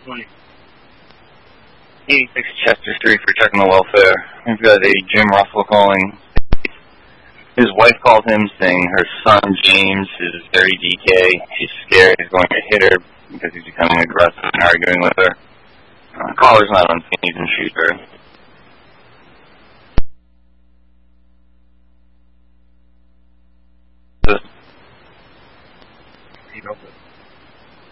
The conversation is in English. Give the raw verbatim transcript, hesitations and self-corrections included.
eighty-six Chester Street for checking the welfare. We've got a Jim Russell calling. His wife called him saying her son, James, is very D K. She's scared he's going to hit her because he's becoming aggressive and arguing with her. Uh, caller's not on scene, you can shoot her.